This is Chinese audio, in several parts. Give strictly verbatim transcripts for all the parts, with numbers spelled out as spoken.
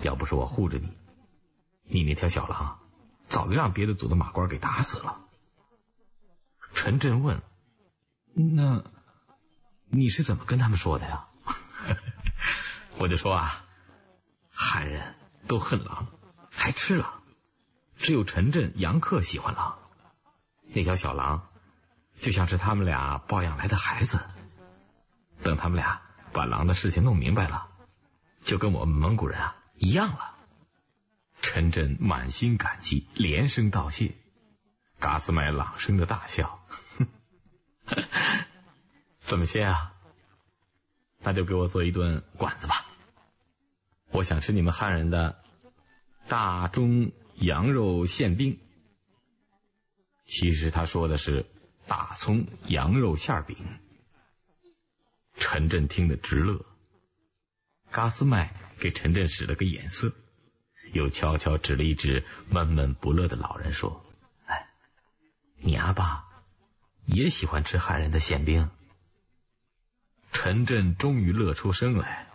要不是我护着你，你那条小狼早就让别的组的马官给打死了。陈震问：那你是怎么跟他们说的呀？我就说啊，汉人都恨狼，还吃狼，只有陈震、杨克喜欢狼。那条小狼就像是他们俩抱养来的孩子，等他们俩把狼的事情弄明白了，就跟我们蒙古人啊一样了。陈震满心感激，连声道谢。噶斯麦朗声的大笑。怎么些啊？那就给我做一顿馆子吧，我想吃你们汉人的大中羊肉馅饼。其实他说的是大葱羊肉馅饼。陈震听得直乐。噶斯麦给陈震使了个眼色，又悄悄指了一指闷闷不乐的老人说：哎，你阿爸也喜欢吃汉人的馅饼。陈震终于乐出声来。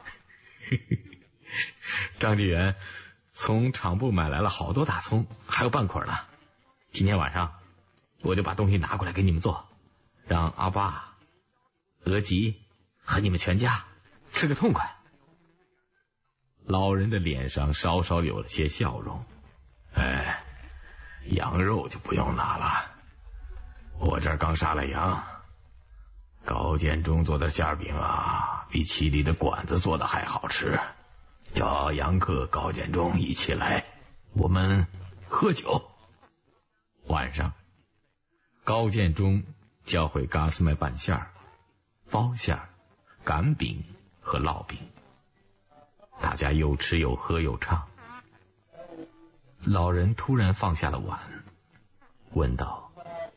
张纪元从厂部买来了好多大葱，还有半捆呢。今天晚上我就把东西拿过来给你们做，让阿爸、额吉和你们全家吃个痛快。老人的脸上稍稍有了些笑容。哎，羊肉就不用拿了，我这儿刚杀了羊。高建中做的馅饼啊，比齐里的馆子做的还好吃。叫杨克、高建中一起来，我们喝酒。晚上，高建中教会噶斯麦拌馅儿、包馅儿、擀饼和烙饼，大家又吃又喝又唱。老人突然放下了碗，问道：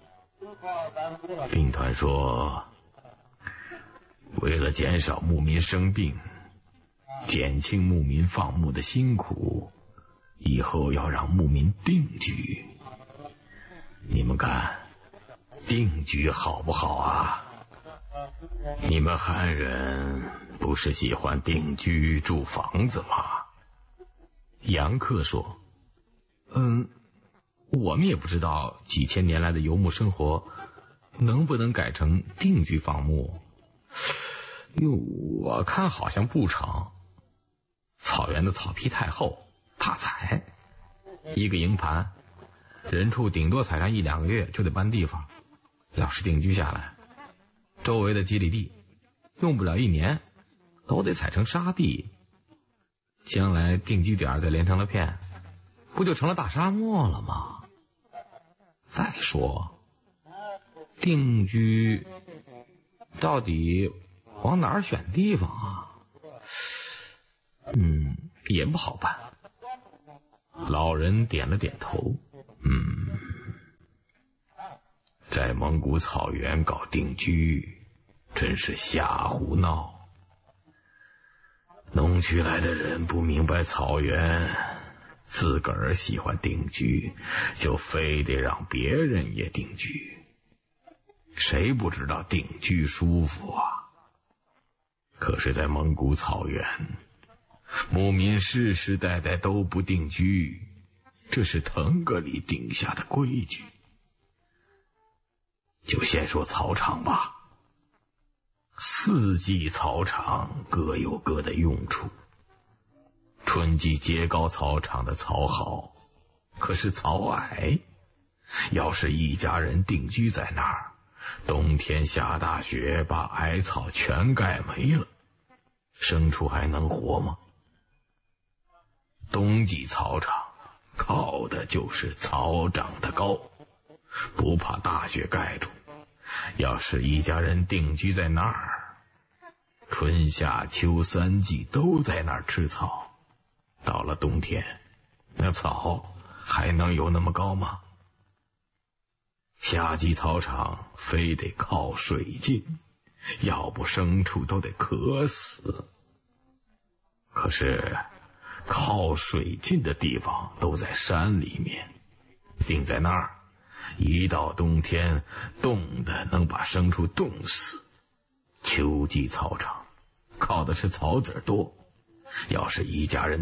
兵团说，为了减少牧民生病，减轻牧民放牧的辛苦，以后要让牧民定居。你们看，定居好不好啊？你们汉人不是喜欢定居住房子吗？杨克说：嗯，我们也不知道几千年来的游牧生活能不能改成定居放牧。哟，我看好像不成。草原的草皮太厚，怕踩。一个营盘，人畜顶多踩上一两个月就得搬地方。要是定居下来，周围的几里地用不了一年，都得踩成沙地。将来定居点再连成了片，不就成了大沙漠了吗？再说，定居到底往哪儿选地方啊？嗯，也不好办。老人点了点头。嗯，在蒙古草原搞定居，真是瞎胡闹。农区来的人不明白草原，自个儿喜欢定居，就非得让别人也定居。谁不知道定居舒服啊？可是在蒙古草原，牧民世世代代都不定居，这是腾格里定下的规矩。就先说草场吧，四季草场各有各的用处。春季结高草场的草好，可是草矮，要是一家人定居在那儿，冬天下大雪把矮草全盖没了，牲畜还能活吗？冬季草场靠的就是草长得高，不怕大雪盖住。要是一家人定居在那儿，春夏秋三季都在那儿吃草，到了冬天，那草还能有那么高吗？夏季草场非得靠水进，要不牲畜都得渴死。可是靠水进的地方都在山里面，定在那儿，一到冬天冻得能把牲畜冻死。秋季草场靠的是草籽多，要是一家人